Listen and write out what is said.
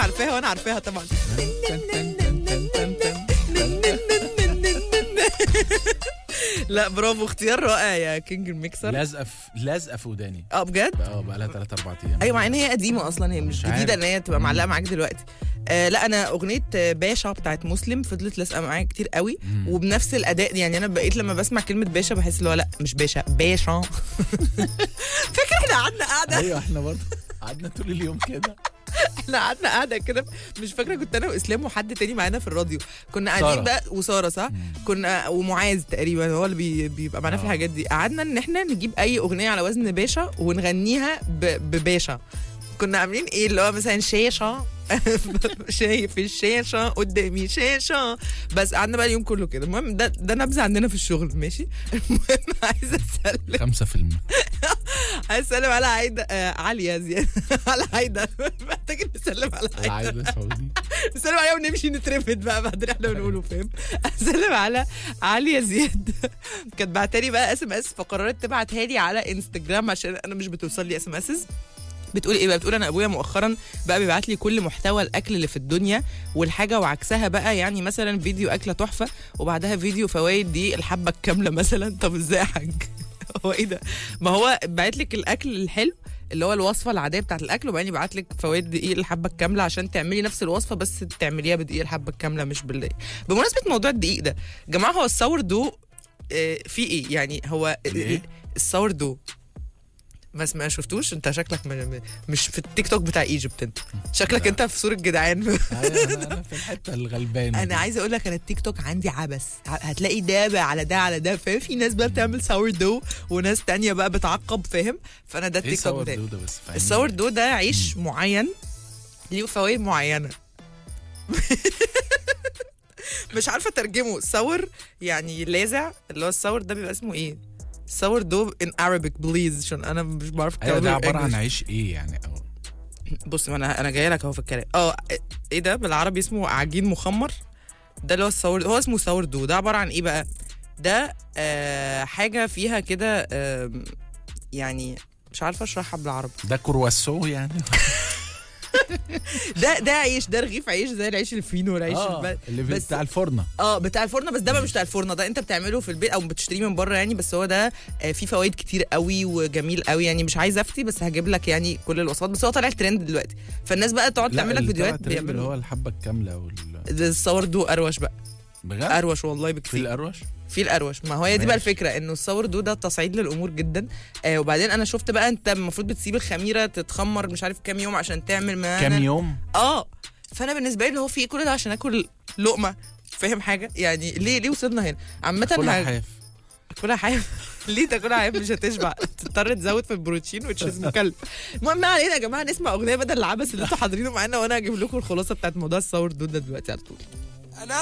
عارفاها وانا عارفاها طبعا. لا برافو، اختيار رائع يا كينج الميكسر. لازقه في وداني. بجد؟ بقى لها 3-4 ايام. ايوه، مع ان هي قديمه اصلا، هي مش جديده ان هي تبقى معلقه معاك دلوقتي. لا انا اغنيه باشا بتاعت مسلم فضلت لازقه معايا كتير قوي، وبنفس الاداء. يعني انا بقيت لما بسمع كلمه باشا بحس اللي هو لا مش باشا، باشا. فاكر احنا قعدنا قاعده؟ ايوه احنا برضه قعدنا طول اليوم كده. احنا قعدنا قاعده كده، مش فاكره، كنت انا واسلام وحد تاني معانا في الراديو، كنا قاعدين بقى، وساره صح؟ كنا ومعاذ تقريبا هو اللي بيبقى معانا في الحاجات دي. قعدنا ان احنا نجيب اي اغنيه على وزن باشا ونغنيها بباشا. كنا عاملين ايه اللي هو مثلا شاشه شايف الشاشه قدامي شاشه، بس قعدنا بقى اليوم كله كده. المهم ده نبذه عندنا في الشغل ماشي. المهم عايزه اسلم 5%. عايز اسلم على عايده عاليه زياده على عايده. محتاجين نسلم على عايده سعودي، نسلم عليها ونمشي نترفد بقى بعدين احنا بنقوله فاهم. اسلم على عاليه زياد، كانت بعتالي بقى SMS، فقررت تبعتها لي على انستجرام عشان انا مش بتوصل لي SMS. بتقول ايه بقى؟ بتقول انا ابويا مؤخرا بقى بيبعت لي كل محتوى الاكل اللي في الدنيا والحاجه وعكسها بقى، يعني مثلا فيديو اكله تحفه وبعدها فيديو فوائد دي الحبه الكامله مثلا. طب ازاي يا حاج؟ هو ايه ده؟ ما هو بعت لك الاكل الحلو اللي هو الوصفه العاديه بتاعت الاكل، وبعدين يبعت لك فوائد دقيق الحبه الكامله عشان تعملي نفس الوصفه بس تعمليها بدقيق الحبه الكامله مش بالله. بمناسبه موضوع الدقيق ده يا جماعه، هو السور دو في ايه يعني؟ هو السور دو بس ما شفتوش انت؟ شكلك مش في التيك توك بتاع ايجيبت، انت شكلك انت في صورة جدعان. انا في الحته الغلبانه. انا عايزه اقول لك انا التيك توك عندي عبس، هتلاقي ده بقى على ده على ده فاهم. في ناس بقى بتعمل ساور دو وناس تانية بقى بتعقب فاهم. فانا ده التيك توك بتاعي. الساور دو ده عيش معين ليه فوائد معينه. مش عارفه ترجمه. ساور يعني لاذع، اللي هو الساور ده بيبقى اسمه ايه؟ ساور دو in Arabic please، عشان انا مش بعرف الكلام ده عباره عن عيش ايه يعني؟ بص انا جايه لك اهو في الكلام. ايه ده بالعربي؟ اسمه عجين مخمر. ده اللي هو الساور، هو اسمه ساور دو. ده عباره عن ايه بقى؟ ده حاجه فيها كده يعني مش عارفه اشرحها بالعربي. ده كرواسو يعني. ده عيش، ده رغيف عيش زي العيش الفينو والعيش اللي بتاع الفرنه. بتاع الفرنه، بس ده بقى مش بتاع الفرنه، ده انت بتعمله في البيت او بتشتريه من بره يعني. بس هو ده فيه فوائد كتير قوي وجميل قوي يعني. مش عايز افتي بس هجيب لك يعني كل الوصفات. بس هو طالع ترند دلوقتي، فالناس بقى تقعد تعمل لك فيديوهات بيعملوا اللي هو الحبه الكامله الساور دو اروش بقى بجد، اروش والله بكتير. في الأروش ما هي دي بقى الفكره، انه الساور دو ده تصعيد للامور جدا. وبعدين انا شفت بقى انت المفروض بتسيب الخميره تتخمر مش عارف كام يوم عشان تعمل كام يوم. فانا بالنسبه لي هو في كل ده عشان اكل لقمه فاهم حاجه يعني. ليه وصلنا هنا عامه؟ كلها حاف. ليه تاكلها حاف؟ مش هتشبع، تضطر تزود في البروتين وتشيز مكلف. المهم ما علينا يا جماعه، نسمع اغنيه بدل العبث اللي انتوا حاضرينه معانا، وانا هجيب لكم الخلاصه بتاعت موضوع الساور دو ده دلوقتي على طول.